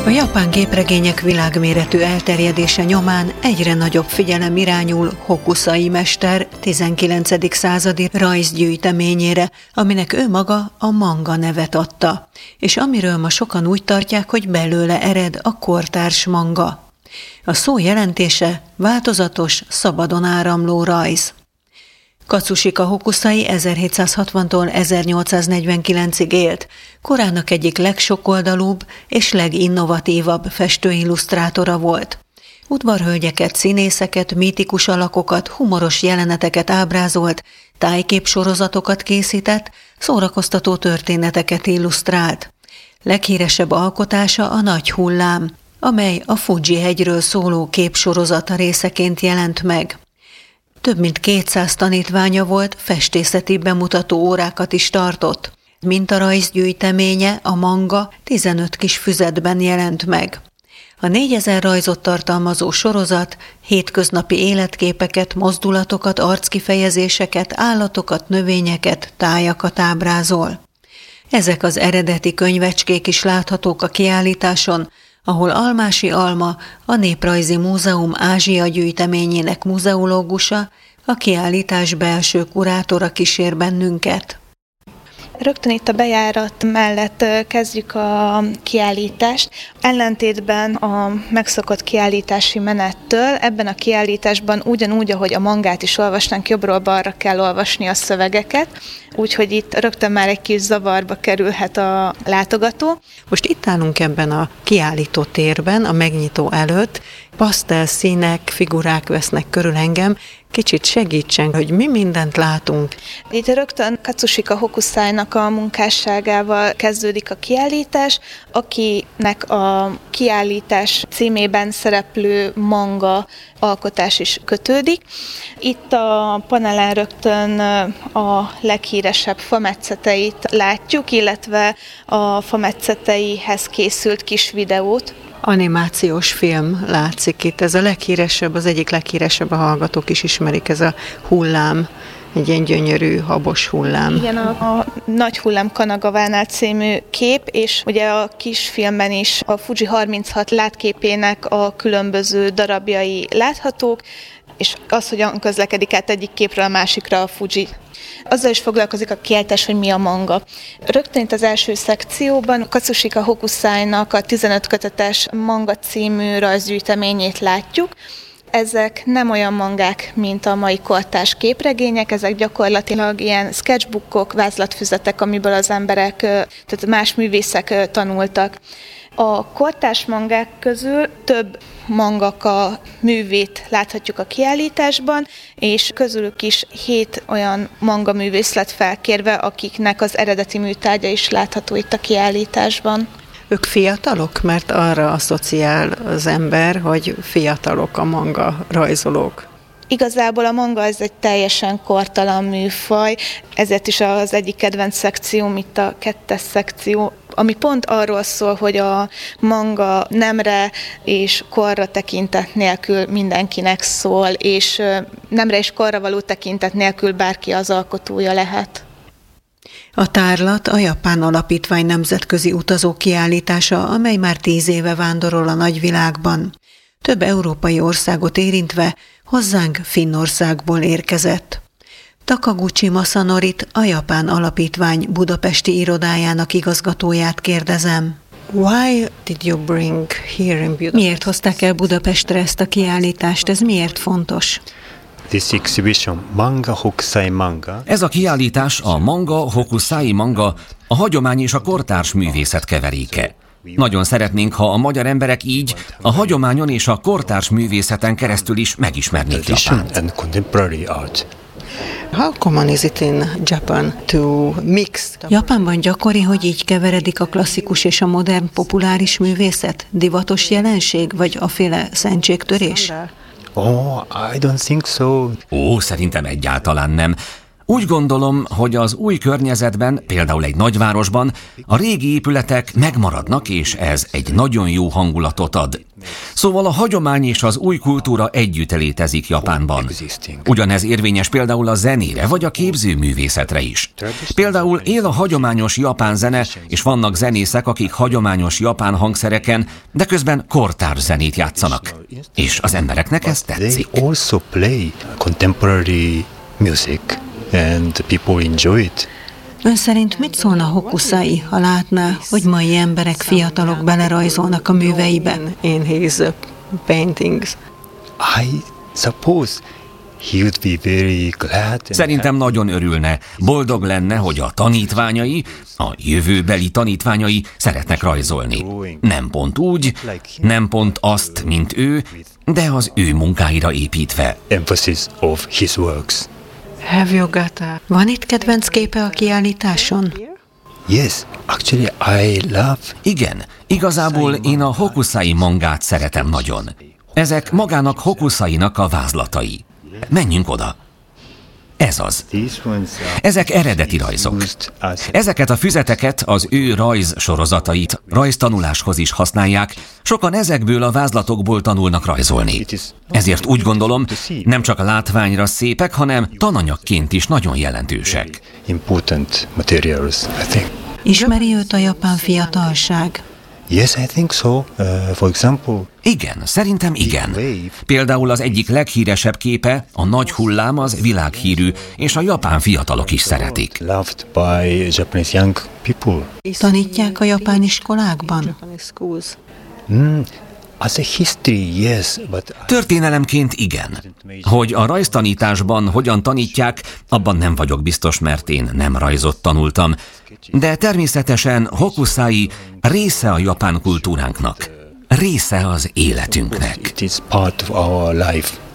A japán képregények világméretű elterjedése nyomán egyre nagyobb figyelem irányul Hokusai mester 19. századi rajzgyűjteményére, aminek ő maga a manga nevet adta, és amiről ma sokan úgy tartják, hogy belőle ered a kortárs manga. A szó jelentése változatos, szabadon áramló rajz. Katsushika Hokusai 1760-tól 1849-ig élt, korának egyik legsokoldalúbb és leginnovatívabb festőillusztrátora volt. Udvarhölgyeket, színészeket, mítikus alakokat, humoros jeleneteket ábrázolt, tájképsorozatokat készített, szórakoztató történeteket illusztrált. Leghíresebb alkotása a Nagy hullám, amely a Fudzsi-hegyről szóló képsorozata részeként jelent meg. Több mint 200 tanítványa volt, festészeti bemutató órákat is tartott. Mintarajzgyűjteménye, a manga 15 kis füzetben jelent meg. A 4000 rajzot tartalmazó sorozat hétköznapi életképeket, mozdulatokat, arckifejezéseket, állatokat, növényeket, tájakat ábrázol. Ezek az eredeti könyvecskék is láthatók a kiállításon, ahol Almási Alma, a Néprajzi Múzeum Ázsia gyűjteményének muzeológusa, a kiállítás belső kurátora kísér bennünket. Rögtön itt a bejárat mellett kezdjük a kiállítást. Ellentétben a megszokott kiállítási menettől, ebben a kiállításban ugyanúgy, ahogy a mangát is olvasnánk, jobbról balra kell olvasni a szövegeket, úgyhogy itt rögtön már egy kis zavarba kerülhet a látogató. Most itt állunk ebben a kiállító térben, a megnyitó előtt, pasztel színek, figurák vesznek körül engem. Kicsit segítsen, hogy mi mindent látunk. Itt rögtön Katsushika Hokusainak a munkásságával kezdődik a kiállítás, akinek a kiállítás címében szereplő manga alkotás is kötődik. Itt a panelen rögtön a leghíresebb fametszeteit látjuk, illetve a fametszeteihez készült kis videót. Animációs film látszik itt, ez a leghíresebb, az egyik leghíresebb, a hallgatók is ismerik, ez a hullám, egy ilyen gyönyörű, habos hullám. Igen, a Nagy hullám Kanagavánál című kép, és ugye a kisfilmben is a Fudzsi 36 látképének a különböző darabjai láthatók, és az, hogyan közlekedik át egyik képről a másikra a Fudzsi. Azzal is foglalkozik a kiállítás, hogy mi a manga. Rögtön itt az első szekcióban Katsushika Hokusainak a 15 kötetes manga című rajzgyűjteményét látjuk. Ezek nem olyan mangák, mint a mai kortárs képregények, ezek gyakorlatilag ilyen sketchbookok, vázlatfüzetek, amiből az emberek, tehát más művészek tanultak. A kortárs mangák közül több mangaka művét láthatjuk a kiállításban, és közülük is 7 olyan manga művész lett felkérve, akiknek az eredeti műtárgya is látható itt a kiállításban. Ők fiatalok? Mert arra asszociál az ember, hogy fiatalok a manga rajzolók. Igazából a manga ez egy teljesen kortalan műfaj, ezért is az egyik kedvenc szekcióm itt a 2. szekció, ami pont arról szól, hogy a manga nemre és korra tekintet nélkül mindenkinek szól, és nemre és korra való tekintet nélkül bárki az alkotója lehet. A tárlat a Japán Alapítvány nemzetközi utazó kiállítása, amely már 10 éve vándorol a nagyvilágban. Több európai országot érintve hozzánk Finnországból érkezett. Takaguchi Masanorit, a Japán Alapítvány budapesti irodájának igazgatóját kérdezem. Why did you bring here in Budapest? Miért hozták el Budapestre ezt a kiállítást? Ez miért fontos? This exhibition, Manga Hokusai Manga. Ez a kiállítás, a manga Hokusai manga, a hagyomány és a kortárs művészet keveréke. Nagyon szeretnénk, ha a magyar emberek így a hagyományon és a kortárs művészeten keresztül is megismernék Japánt. How common is it in Japan to mix? Japánban gyakori, hogy így keveredik a klasszikus és a modern populáris művészet? Divatos jelenség, vagy aféle szentségtörés? I don't think so. Szerintem egyáltalán nem. Úgy gondolom, hogy az új környezetben, például egy nagyvárosban, a régi épületek megmaradnak, és ez egy nagyon jó hangulatot ad. Szóval a hagyomány és az új kultúra együtt létezik Japánban. Ugyanez érvényes például a zenére vagy a képzőművészetre is. Például él a hagyományos japán zene, és vannak zenészek, akik hagyományos japán hangszereken, de közben kortárs zenét játszanak. És az embereknek ez tetszik. They also play contemporary music and people enjoy it. Ön szerint mit szólna Hokusai, ha látná, hogy mai emberek, fiatalok belerajzolnak a műveibe? In his paintings. I suppose he would be very glad. Szerintem nagyon örülne, boldog lenne, hogy a tanítványai, a jövőbeli tanítványai szeretnek rajzolni. Nem pont úgy, nem pont azt, mint ő, de az ő munkáira építve. Emphasis of his works. Have you got Van itt kedvenc képe a kiállításon? Yes, actually I love. Igen, igazából én a Hokusai mangát szeretem nagyon. Ezek magának Hokusainak a vázlatai. Menjünk oda. Ez az. Ezek eredeti rajzok. Ezeket a füzeteket, az ő rajz sorozatait rajztanuláshoz is használják, sokan ezekből a vázlatokból tanulnak rajzolni. Ezért úgy gondolom, nem csak látványra szépek, hanem tananyagként is nagyon jelentősek. Important materials, I think. Ismeri őt a japán fiatalság? Yes, I think so. For example, Igen, szerintem igen. Például az egyik leghíresebb képe, a nagy hullám, az világhírű, és a japán fiatalok is szeretik. loved by Japanese young people. Tanítják a japán iskolákban? As a history, yes, but Történelemként igen. Hogy a rajztanításban hogyan tanítják, abban nem vagyok biztos, mert én nem rajzot tanultam. De természetesen Hokusai része a japán kultúránknak, része az életünknek. it is part of our life.